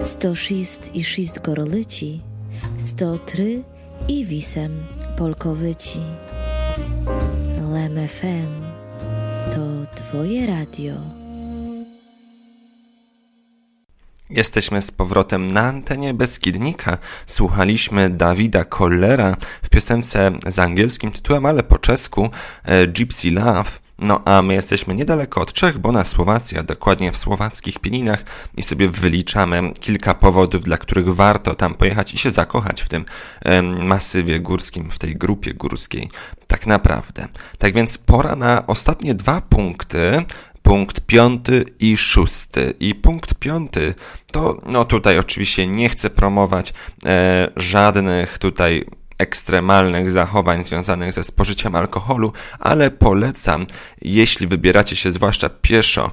106,6 Gorlici, 103 i 8 Polkowyci. Lem FM to Twoje radio. Jesteśmy z powrotem na antenie Beskidnika. Słuchaliśmy Davida Kollera w piosence z angielskim tytułem, ale po czesku Gypsy Love. No a my jesteśmy niedaleko od Czech, bo na Słowacji, a dokładnie w słowackich Pieninach i sobie wyliczamy kilka powodów, dla których warto tam pojechać i się zakochać w tym masywie górskim, w tej grupie górskiej. Tak naprawdę. Tak więc pora na ostatnie 2 punkty. Punkt 5 i 6. I punkt 5 to, no tutaj oczywiście nie chcę promować żadnych tutaj ekstremalnych zachowań związanych ze spożyciem alkoholu, ale polecam, jeśli wybieracie się zwłaszcza pieszo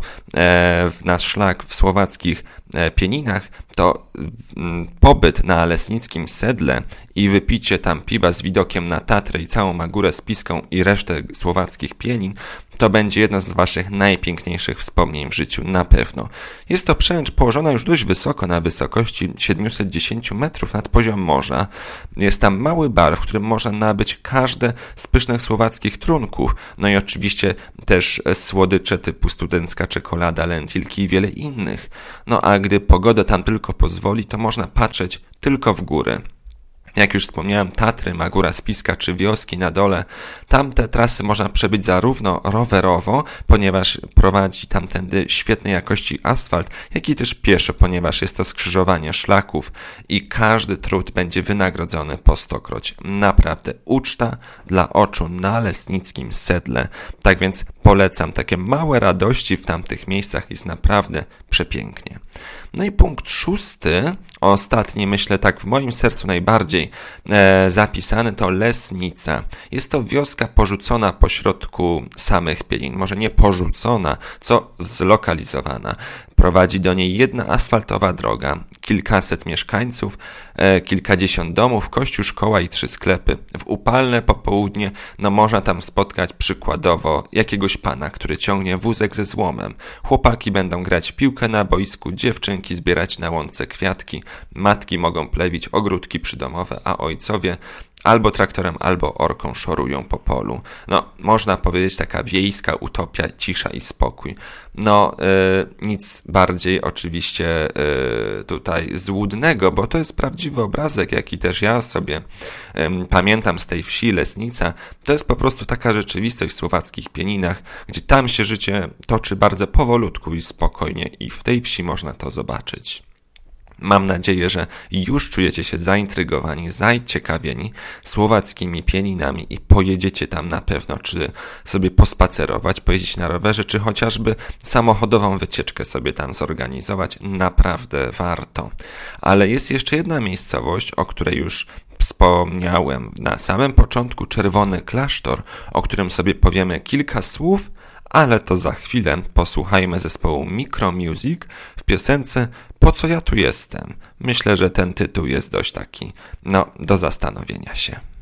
na szlak w słowackich Pieninach, to pobyt na Lesnickim Sedle i wypicie tam piwa z widokiem na Tatry i całą Magurę Spiską i resztę słowackich Pienin, to będzie jedno z waszych najpiękniejszych wspomnień w życiu, na pewno. Jest to przełęcz położona już dość wysoko, na wysokości 710 metrów nad poziom morza. Jest tam mały bar, w którym można nabyć każde z pysznych słowackich trunków, no i oczywiście też słodycze typu studencka czekolada, lentilki i wiele innych. No a gdy pogoda tam tylko pozwoli, to można patrzeć tylko w górę. Jak już wspomniałem, Tatry, Magura Spiska czy wioski na dole, tamte trasy można przebyć zarówno rowerowo, ponieważ prowadzi tamtędy świetnej jakości asfalt, jak i też pieszo, ponieważ jest to skrzyżowanie szlaków i każdy trud będzie wynagrodzony po stokroć. Naprawdę uczta dla oczu na Lesnickim Sedle. Tak więc polecam, takie małe radości w tamtych miejscach, jest naprawdę przepięknie. No i punkt 6, ostatni, myślę tak w moim sercu najbardziej zapisany, to Lesnica. Jest to wioska porzucona pośrodku samych Pienin. Może nie porzucona, co zlokalizowana. Prowadzi do niej jedna asfaltowa droga, kilkaset mieszkańców, kilkadziesiąt domów, kościół, szkoła i 3 sklepy. W upalne popołudnie można tam spotkać przykładowo jakiegoś pana, który ciągnie wózek ze złomem. Chłopaki będą grać w piłkę na boisku, dziewczynki zbierać na łące kwiatki, matki mogą plewić ogródki przydomowe, a ojcowie albo traktorem, albo orką szorują po polu. Można powiedzieć taka wiejska utopia, cisza i spokój. Nic bardziej oczywiście tutaj złudnego, bo to jest prawdziwy obrazek, jaki też ja sobie pamiętam z tej wsi Lesnica. To jest po prostu taka rzeczywistość w słowackich Pieninach, gdzie tam się życie toczy bardzo powolutku i spokojnie i w tej wsi można to zobaczyć. Mam nadzieję, że już czujecie się zaintrygowani, zaciekawieni słowackimi Pieninami i pojedziecie tam na pewno, czy sobie pospacerować, pojeździć na rowerze, czy chociażby samochodową wycieczkę sobie tam zorganizować. Naprawdę warto. Ale jest jeszcze jedna miejscowość, o której już wspomniałem na samym początku, Czerwony Klasztor, o którym sobie powiemy kilka słów, ale to za chwilę. Posłuchajmy zespołu Micromusic w piosence Po co ja tu jestem? Myślę, że ten tytuł jest dość taki, do zastanowienia się.